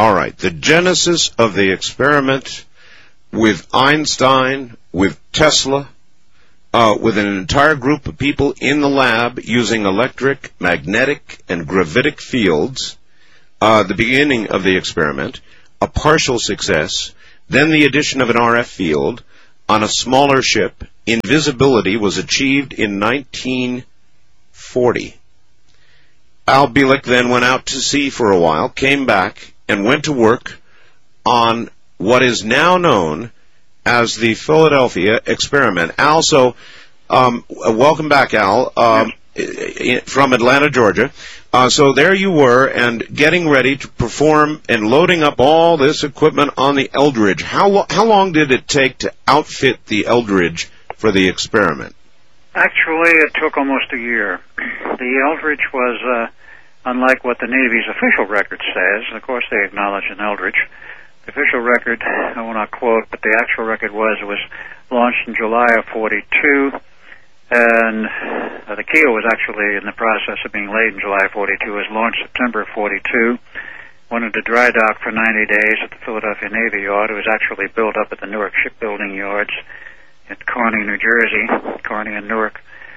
All right. The genesis of the experiment with Einstein, with Tesla, with an entire group of people in the lab using electric, magnetic, and gravitic fields, the beginning of the experiment, a partial success, then the addition of an RF field on a smaller ship. Invisibility was achieved in 1940. Al Bielek then went out to sea for a while, came back, and went to work on what is now known as the Philadelphia experiment. Al, so welcome back, Al, from Atlanta, Georgia. So there you were, and getting ready to perform and loading up all this equipment on the Eldridge. How long did it take to outfit the Eldridge for the experiment? Actually, it took almost a year. The Eldridge was, unlike what the Navy's official record says, and of course they acknowledge an Eldridge. The official record, I will not quote, but the actual record was it was launched in July of 42, and the keel was actually in the process of being laid in July of 42. It was launched September of 42, went into dry dock for 90 days at the Philadelphia Navy Yard. It was actually built up at the Newark Shipbuilding Yards at Kearny, New Jersey, Kearny and Newark.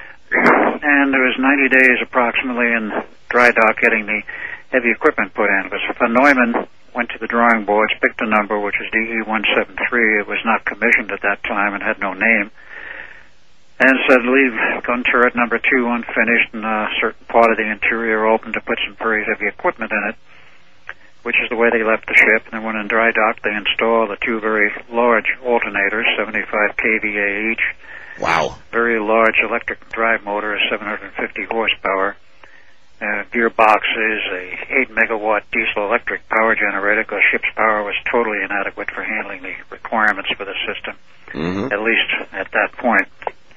And there was 90 days approximately in dry dock getting the heavy equipment put in. It was Von Neumann went to the drawing boards, picked a number, which was DE-173. It was not commissioned at that time and had no name. And said, leave gun turret number 2 unfinished and a certain part of the interior open to put some very heavy equipment in it, which is the way they left the ship. And then when in dry dock, they installed the 2 very large alternators, 75 kVA each. Wow. Very large electric drive motor, 750 horsepower. Gearboxes, a 8-megawatt diesel-electric power generator, because ship's power was totally inadequate for handling the requirements for the system, at least at that point.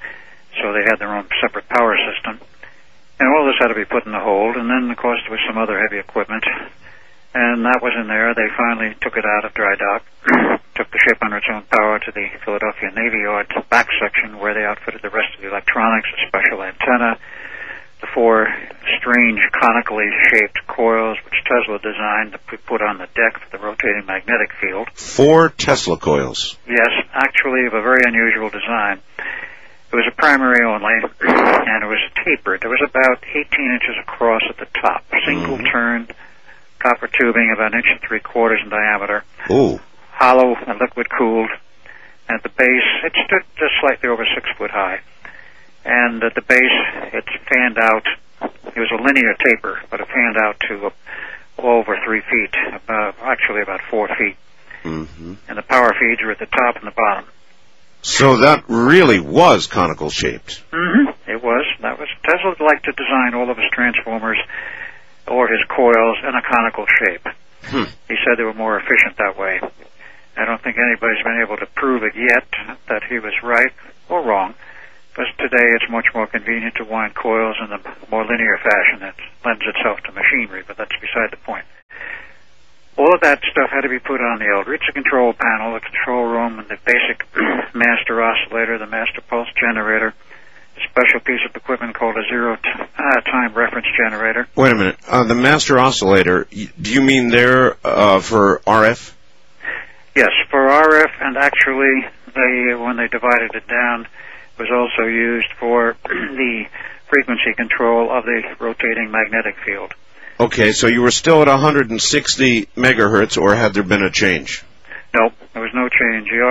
So they had their own separate power system. And all this had to be put in the hold, and then, of course, there was some other heavy equipment. And that was in there. They finally took it out of dry dock, took the ship under its own power to the Philadelphia Navy Yard back section, where they outfitted the rest of the electronics, a special antenna, the 4 strange conically shaped coils which Tesla designed to put on the deck for the rotating magnetic field. 4 Tesla coils. Yes, actually of a very unusual design. It was a primary only, and it was tapered. It was about 18 inches across at the top, single turn, copper tubing, about 1 3/4 in diameter. Ooh. Hollow and liquid cooled. And at the base, it stood just slightly over 6 foot high. And at the base, it's fanned out. It was a linear taper, but it fanned out to over 3 feet, actually about 4 feet. And the power feeds are at the top and the bottom. So that really was conical shaped. It was. That was. Tesla liked to design all of his transformers or his coils in a conical shape. He said they were more efficient that way. I don't think anybody's been able to prove it yet that he was right or wrong. Because today it's much more convenient to wind coils in a more linear fashion that lends itself to machinery, but that's beside the point. All of that stuff had to be put on the Eldridge, the control panel, the control room, and the basic master oscillator, the master pulse generator, a special piece of equipment called a zero-time reference generator. Wait a minute. The master oscillator, do you mean there for RF? Yes, for RF, and actually, when they divided it down, was also used for the frequency control of the rotating magnetic field. Okay, so you were still at 160 megahertz, or had there been a change? Nope, there was no change. The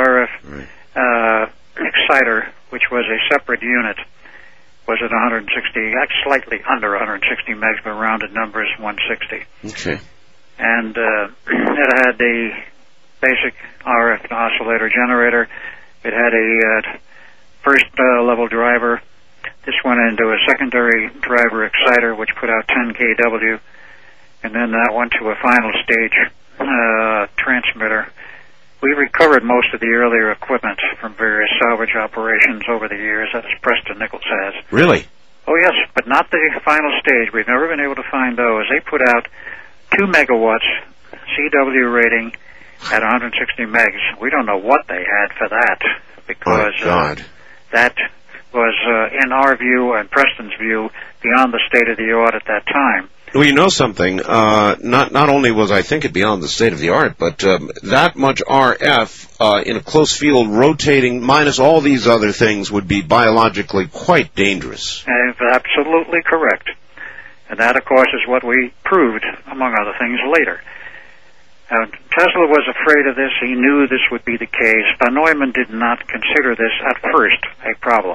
RF exciter, which was a separate unit, was at 160, slightly under 160 megs, but rounded numbers 160. Okay. And it had the basic RF oscillator generator. It had a first level driver. This went into a secondary driver exciter, which put out 10 kW, and then that went to a final stage transmitter. We recovered most of the earlier equipment from various salvage operations over the years, as Preston Nichols has. Really? Oh, yes, but not the final stage. We've never been able to find those. They put out 2 megawatts CW rating at 160 megs. We don't know what they had for that, because that was, in our view and Preston's view, beyond the state of the art at that time. Well, you know something. Not only was I think it beyond the state of the art, but that much RF in a close field rotating minus all these other things would be biologically quite dangerous. Absolutely correct. And that, of course, is what we proved, among other things, later. Tesla was afraid of this. He knew this would be the case. Von Neumann did not consider this at first a problem.